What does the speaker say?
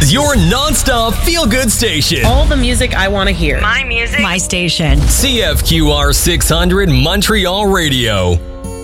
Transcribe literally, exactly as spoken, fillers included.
is your non-stop feel-good station. All the music I want to hear. My music. My station. C F Q R six hundred Montreal Radio.